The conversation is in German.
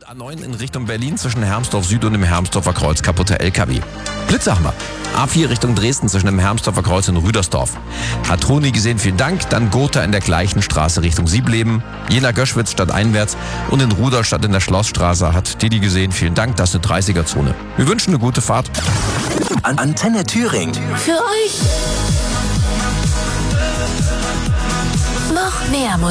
A9 in Richtung Berlin zwischen Hermsdorf Süd und dem Hermsdorfer Kreuz, kaputter LKW. Blitze haben wir. A4 Richtung Dresden zwischen dem Hermsdorfer Kreuz und Rüdersdorf. Hat Toni gesehen, vielen Dank. Dann Gotha in der gleichen Straße Richtung Siebleben. Jena-Göschwitz stadteinwärts und in Rudolstadt in der Schlossstraße hat Didi gesehen, vielen Dank. Das ist eine 30er-Zone. Wir wünschen eine gute Fahrt. Antenne Thüringen. Für euch noch mehr Musik.